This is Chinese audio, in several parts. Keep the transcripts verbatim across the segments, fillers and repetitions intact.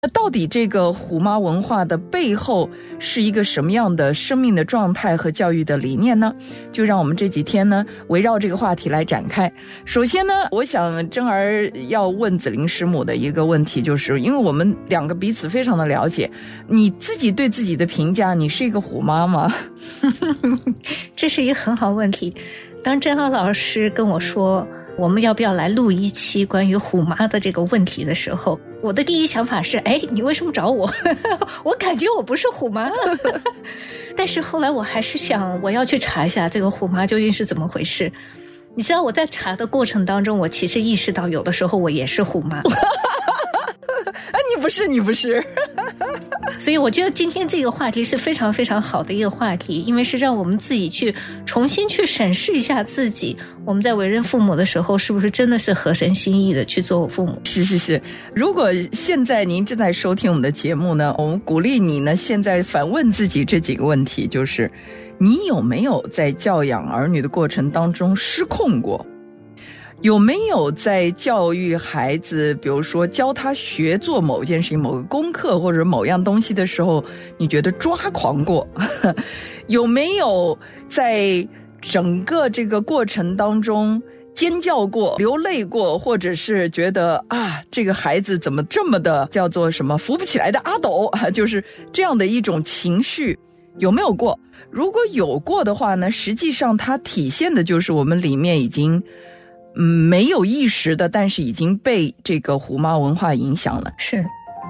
那到底这个虎妈文化的背后是一个什么样的生命的状态和教育的理念呢？就让我们这几天呢围绕这个话题来展开。首先呢，我想珍儿要问子玲师母的一个问题，就是因为我们两个彼此非常的了解，你自己对自己的评价，你是一个虎妈吗？ 这是一个很好问题。当珍儿老师跟我说我们要不要来录一期关于虎妈的这个问题的时候，我的第一想法是，哎，你为什么找我？我感觉我不是虎妈。但是后来我还是想，我要去查一下这个虎妈究竟是怎么回事。你知道我在查的过程当中，我其实意识到有的时候我也是虎妈。 哎，你不是，你不是。 所以我觉得今天这个话题是非常非常好的一个话题，因为是让我们自己去重新去审视一下自己，我们在为人父母的时候是不是真的是合神心意的去做父母。 是是是，如果现在您正在收听我们的节目呢，我们鼓励你呢现在反问自己这几个问题，就是你有没有在教养儿女的过程当中失控过？有没有在教育孩子，比如说教他学做某件事情、某个功课或者某样东西的时候，你觉得抓狂过？有没有在整个这个过程当中尖叫过、流泪过，或者是觉得啊，这个孩子怎么这么的叫做什么扶不起来的阿斗，就是这样的一种情绪，有没有过？如果有过的话呢，实际上它体现的就是我们里面已经嗯，没有意识的，但是已经被这个虎妈文化影响了。 是。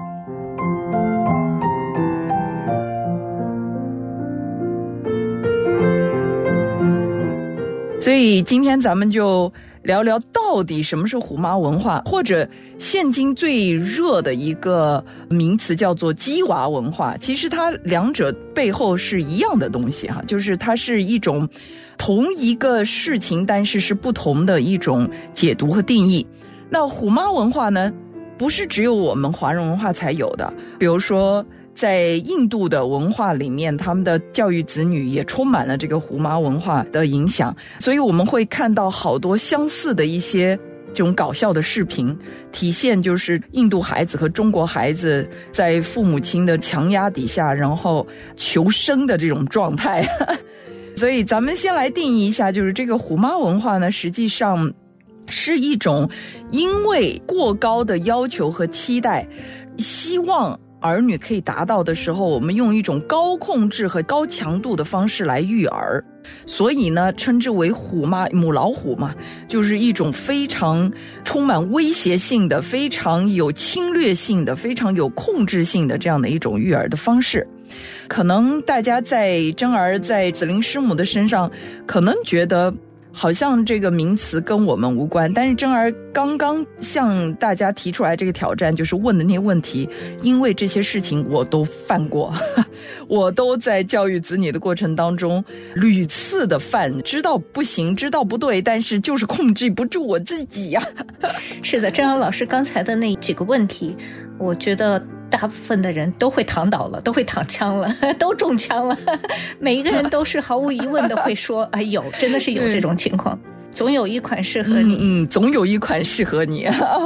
所以今天咱们就聊聊到底什么是虎妈文化，或者现今最热的一个名词叫做鸡娃文化。其实它两者背后是一样的东西哈，就是它是一种同一个事情，但是是不同的一种解读和定义。那虎妈文化呢，不是只有我们华人文化才有的，比如说在印度的文化里面，他们的教育子女也充满了这个虎妈文化的影响，所以我们会看到好多相似的一些这种搞笑的视频，体现就是印度孩子和中国孩子在父母亲的强压底下，然后求生的这种状态。所以咱们先来定义一下，就是这个虎妈文化呢，实际上是一种因为过高的要求和期待，希望儿女可以达到的时候，我们用一种高控制和高强度的方式来育儿，所以呢称之为虎妈，母老虎嘛，就是一种非常充满威胁性的、非常有侵略性的、非常有控制性的这样的一种育儿的方式。可能大家在珍儿在子玲师母的身上可能觉得好像这个名词跟我们无关，但是珍儿刚刚向大家提出来这个挑战，就是问的那些问题，因为这些事情我都犯过，我都在教育子女的过程当中屡次的犯，知道不行，知道不对，但是就是控制不住我自己呀、啊。 是的，珍儿老师刚才的那几个问题，我觉得大部分的人都会躺倒了，都会躺枪了，都中枪了。每一个人都是毫无疑问的会说，哎，有，真的是有这种情况。总有一款适合你， 嗯，嗯总有一款适合你。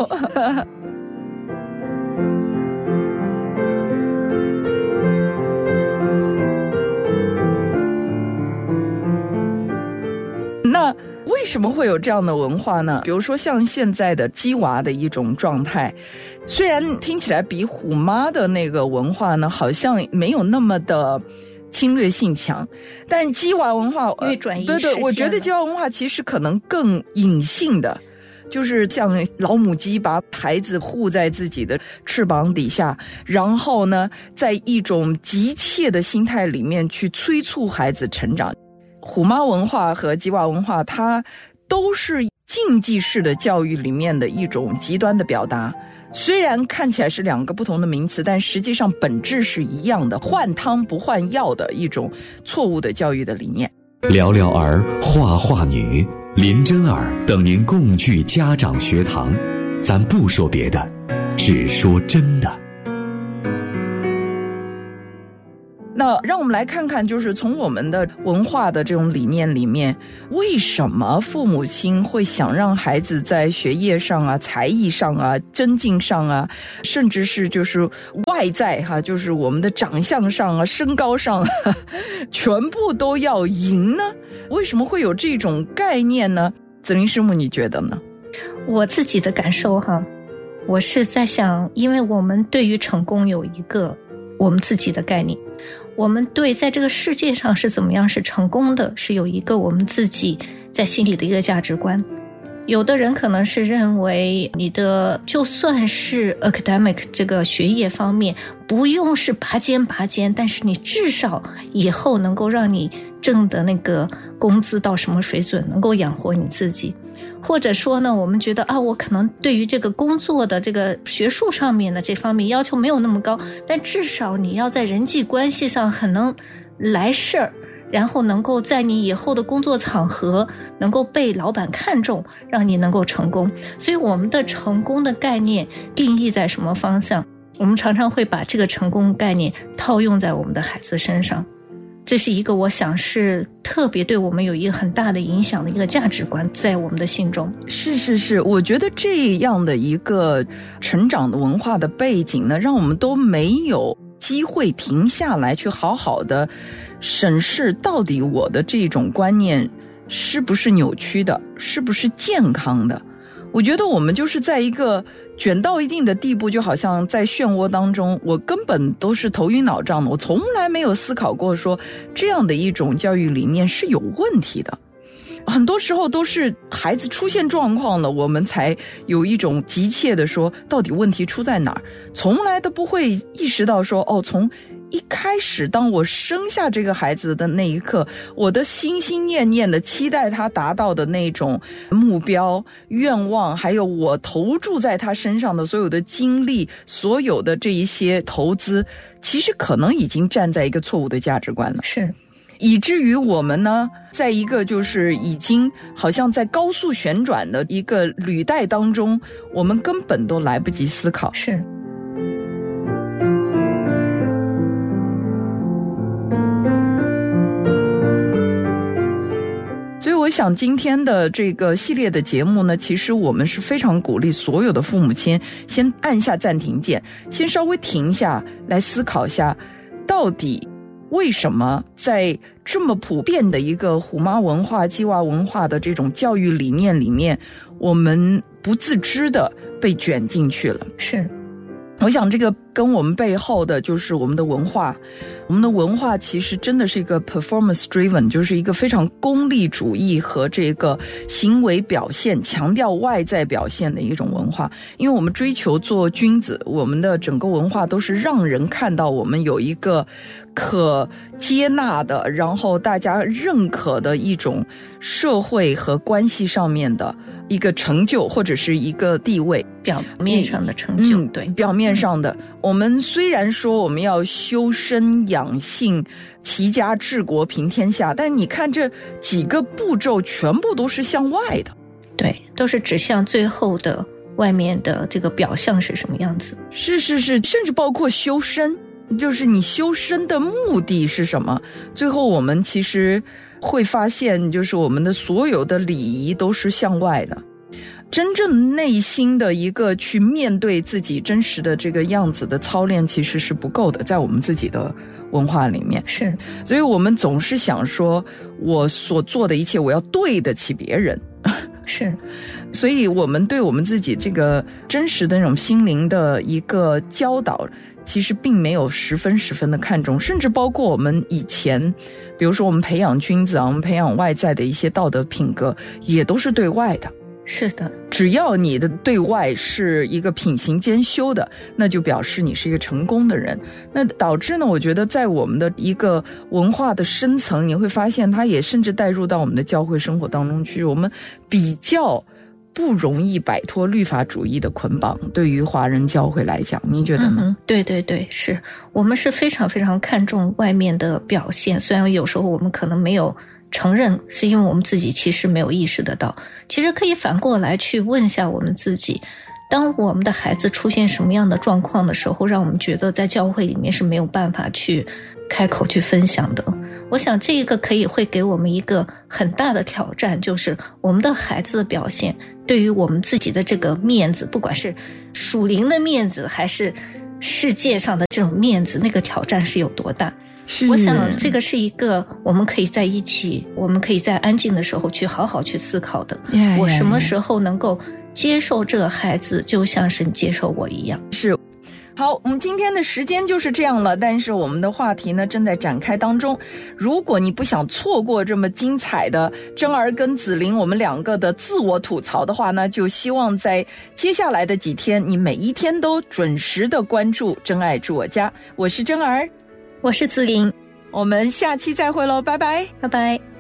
那为什么会有这样的文化呢？比如说像现在的鸡娃的一种状态，虽然听起来比虎妈的那个文化呢好像没有那么的侵略性强，但是鸡娃文化越转移对对，我觉得鸡娃文化其实可能更隐性的，就是像老母鸡把孩子护在自己的翅膀底下，然后呢在一种急切的心态里面去催促孩子成长。虎妈文化和鸡娃文化它都是竞技式的教育里面的一种极端的表达，虽然看起来是两个不同的名词，但实际上本质是一样的，换汤不换药的一种错误的教育的理念。 聊聊儿，话话女，林珍儿等您共聚家长学堂，咱不说别的，只说真的。 那让我们来看看，就是从我们的文化的这种理念里面，为什么父母亲会想让孩子在学业上啊、才艺上啊、真进上啊，甚至是就是外在哈、啊，就是我们的长相上啊、身高上、啊、全部都要赢呢？为什么会有这种概念呢？子玲师母，你觉得呢？ 我自己的感受哈，我是在想，因为我们对于成功有一个我们自己的概念，我们对在这个世界上是怎么样是成功的，是有一个我们自己在心里的一个价值观。有的人可能是认为你的就算是 academic 这个学业方面不用是拔尖拔尖，但是你至少以后能够让你挣的那个工资到什么水准，能够养活你自己。或者说呢，我们觉得啊，我可能对于这个工作的这个学术上面的这方面要求没有那么高，但至少你要在人际关系上很能来事儿，然后能够在你以后的工作场合能够被老板看重，让你能够成功。所以我们的成功的概念定义在什么方向，我们常常会把这个成功概念套用在我们的孩子身上。这是一个我想是特别对我们有一个很大的影响的一个价值观在我们的心中。 是是是，我觉得这样的一个成长的文化的背景呢，让我们都没有机会停下来去好好的审视到底我的这种观念是不是扭曲的，是不是健康的。我觉得我们就是在一个卷到一定的地步，就好像在漩涡当中，我根本都是头晕脑胀的，我从来没有思考过说这样的一种教育理念是有问题的。很多时候都是孩子出现状况了，我们才有一种急切的说到底问题出在哪儿，从来都不会意识到说哦，从一开始当我生下这个孩子的那一刻，我的心心念念的期待他达到的那种目标愿望，还有我投注在他身上的所有的精力，所有的这一些投资，其实可能已经站在一个错误的价值观了。 是， 以至于我们呢，在一个就是已经好像在高速旋转的一个履带当中，我们根本都来不及思考。 是。 所以我想今天的这个系列的节目呢，其实我们是非常鼓励所有的父母亲先按下暂停键，先稍微停下来思考一下，到底为什么在这么普遍的一个虎妈文化、鸡娃文化的这种教育理念里面，我们不自知的被卷进去了。 是， 我想这个跟我们背后的就是我们的文化，我们的文化其实真的是一个 performance driven， 就是一个非常功利主义和这个行为表现，强调外在表现的一种文化。因为我们追求做君子，我们的整个文化都是让人看到我们有一个可接纳的，然后大家认可的一种社会和关系上面的一个成就或者是一个地位， 表面上的成就。 嗯、 对， 表面上的、嗯、我们虽然说我们要修身养性齐家治国平天下，但是你看这几个步骤全部都是向外的。 对，都是指向最后的外面的这个表象是什么样子。 是是是，甚至包括修身，就是你修身的目的是什么，最后我们其实会发现，就是我们的所有的礼仪都是向外的，真正内心的一个去面对自己真实的这个样子的操练其实是不够的，在我们自己的文化里面。 是， 所以我们总是想说我所做的一切我要对得起别人。 是， 所以我们对我们自己这个真实的那种心灵的一个教导其实并没有十分十分的看重，甚至包括我们以前比如说我们培养君子啊，我们培养外在的一些道德品格也都是对外的。 是的， 只要你的对外是一个品行兼修的，那就表示你是一个成功的人。那导致呢，我觉得在我们的一个文化的深层，你会发现它也甚至带入到我们的教会生活当中去，我们比较不容易摆脱律法主义的捆绑，对于华人教会来讲，您觉得呢？ 嗯、对对对，是我们是非常非常看重外面的表现，虽然有时候我们可能没有承认，是因为我们自己其实没有意识得到。其实可以反过来去问一下我们自己， 当我们的孩子出现什么样的状况的时候，让我们觉得在教会里面是没有办法去开口去分享的。我想这个可以会给我们一个很大的挑战，就是我们的孩子的表现对于我们自己的这个面子，不管是属灵的面子还是世界上的这种面子，那个挑战是有多大。我想这个是一个我们可以在一起，我们可以在安静的时候去好好去思考的。 yeah, yeah, 我什么时候能够接受这个孩子，就像是接受我一样。 是。好，我们今天的时间就是这样了，但是我们的话题呢正在展开当中。如果你不想错过这么精彩的真儿跟子玲我们两个的自我吐槽的话呢，就希望在接下来的几天，你每一天都准时的关注真爱住我家。我是真儿， 我是子玲， 我们下期再会喽，拜拜， 拜拜。